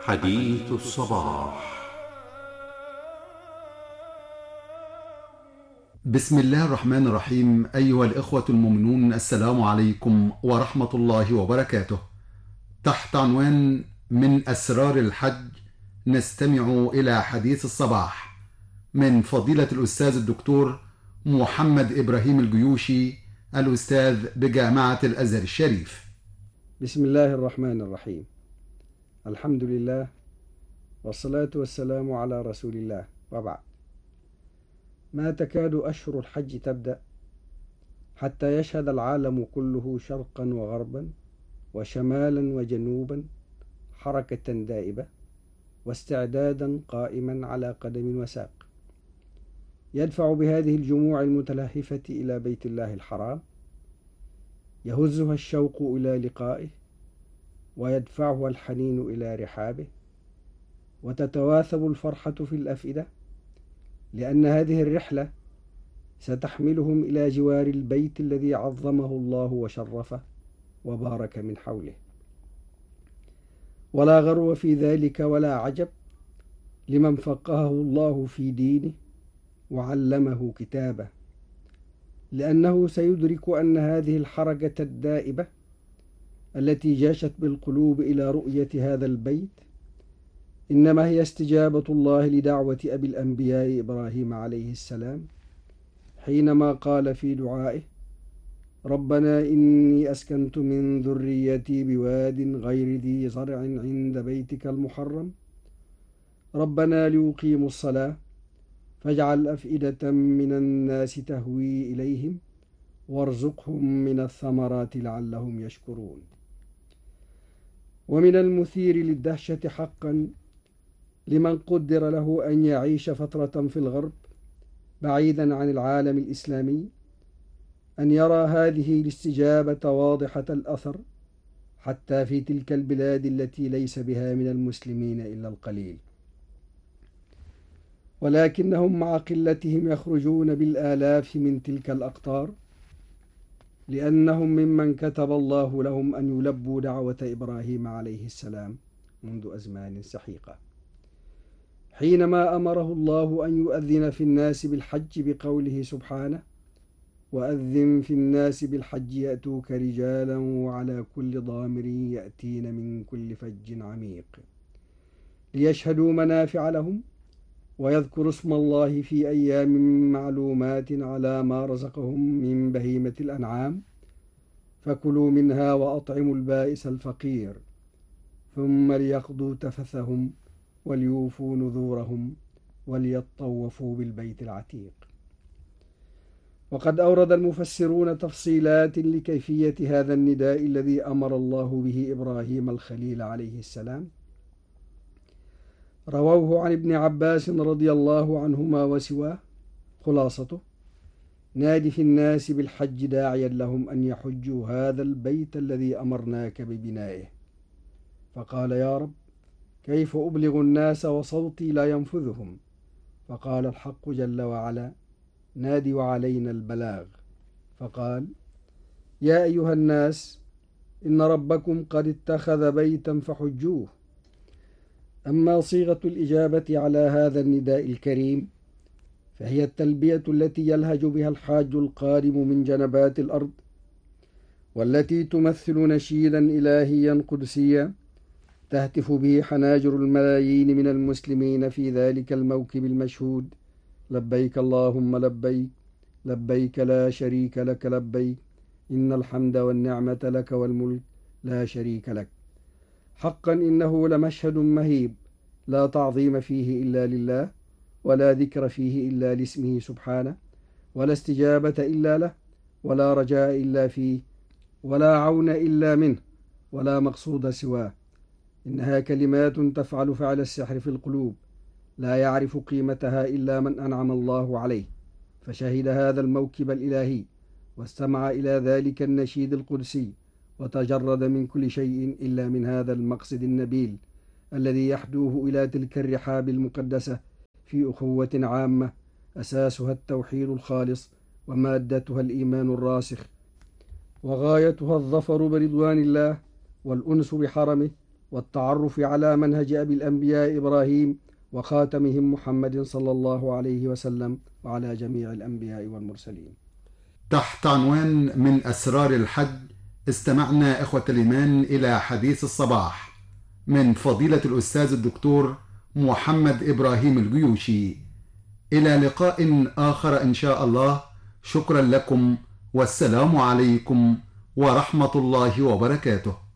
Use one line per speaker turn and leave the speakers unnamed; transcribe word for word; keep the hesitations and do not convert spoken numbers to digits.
حديث الصباح.
بسم الله الرحمن الرحيم. أيها الإخوة المؤمنون، السلام عليكم ورحمة الله وبركاته. تحت عنوان من أسرار الحج نستمع إلى حديث الصباح من فضيلة الأستاذ الدكتور محمد إبراهيم الجيوشي، الأستاذ بجامعة الأزهر الشريف.
بسم الله الرحمن الرحيم. الحمد لله والصلاة والسلام على رسول الله، وبعد. ما تكاد أشهر الحج تبدأ حتى يشهد العالم كله شرقا وغربا وشمالا وجنوبا حركة دائبة واستعدادا قائما على قدم وساق، يدفع بهذه الجموع المتلهفة إلى بيت الله الحرام، يهزها الشوق إلى لقائه ويدفعها الحنين إلى رحابه، وتتواثب الفرحة في الأفئدة، لأن هذه الرحلة ستحملهم إلى جوار البيت الذي عظمه الله وشرفه وبارك من حوله. ولا غرو في ذلك ولا عجب لمن فقهه الله في دينه وعلمه كتابه، لأنه سيدرك أن هذه الحركة الدائبة التي جاشت بالقلوب إلى رؤية هذا البيت إنما هي استجابة الله لدعوة أبي الأنبياء إبراهيم عليه السلام، حينما قال في دعائه: ربنا إني أسكنت من ذريتي بواد غير ذي زرع عند بيتك المحرم ربنا ليقيموا الصلاة فاجعل أفئدة من الناس تهوي إليهم وارزقهم من الثمرات لعلهم يشكرون. ومن المثير للدهشة حقا لمن قدر له أن يعيش فترة في الغرب بعيدا عن العالم الإسلامي أن يرى هذه الاستجابة واضحة الأثر حتى في تلك البلاد التي ليس بها من المسلمين إلا القليل، ولكنهم مع قلتهم يخرجون بالآلاف من تلك الأقطار، لأنهم ممن كتب الله لهم أن يلبوا دعوة إبراهيم عليه السلام منذ أزمان سحيقة، حينما أمره الله أن يؤذن في الناس بالحج بقوله سبحانه: وأذن في الناس بالحج يأتوك رجالا وعلى كل ضامر يأتين من كل فج عميق ليشهدوا منافع لهم ويذكروا اسم الله في أيام معلومات على ما رزقهم من بهيمة الأنعام فكلوا منها وأطعموا البائس الفقير ثم ليقضوا تفثهم وليوفوا نذورهم وليطوفوا بالبيت العتيق. وقد أورد المفسرون تفصيلات لكيفية هذا النداء الذي أمر الله به إبراهيم الخليل عليه السلام، رووه عن ابن عباس رضي الله عنهما وسواه. خلاصته: نادي في الناس بالحج داعيا لهم أن يحجوا هذا البيت الذي أمرناك ببنائه. فقال: يا رب، كيف أبلغ الناس وصوتي لا ينفذهم؟ فقال الحق جل وعلا: نادي وعلينا البلاغ. فقال: يا أيها الناس، إن ربكم قد اتخذ بيتا فحجوه. أما صيغة الإجابة على هذا النداء الكريم فهي التلبية التي يلهج بها الحاج القادم من جنبات الأرض، والتي تمثل نشيدا إلهيا قدسيا تهتف به حناجر الملايين من المسلمين في ذلك الموكب المشهود: لبيك اللهم لبيك، لبيك لا شريك لك لبيك، إن الحمد والنعمة لك والملك لا شريك لك. حقا إنه لمشهد مهيب لا تعظيم فيه إلا لله، ولا ذكر فيه إلا لاسمه سبحانه، ولا استجابة إلا له، ولا رجاء إلا فيه، ولا عون إلا منه، ولا مقصود سواه. إنها كلمات تفعل فعل السحر في القلوب، لا يعرف قيمتها إلا من أنعم الله عليه، فشهد هذا الموكب الإلهي واستمع إلى ذلك النشيد القدسي وتجرد من كل شيء إلا من هذا المقصد النبيل الذي يحدوه إلى تلك الرحاب المقدسة في أخوة عامة أساسها التوحيد الخالص ومادتها الإيمان الراسخ وغايتها الظفر برضوان الله والأنس بحرمه والتعرف على منهج أبي الأنبياء إبراهيم وخاتمهم محمد صلى الله عليه وسلم وعلى جميع الأنبياء والمرسلين.
تحت عنوان من أسرار الحج استمعنا إخوة الإيمان إلى حديث الصباح من فضيلة الأستاذ الدكتور محمد إبراهيم الجيوشي. إلى لقاء آخر إن شاء الله. شكرا لكم والسلام عليكم ورحمة الله وبركاته.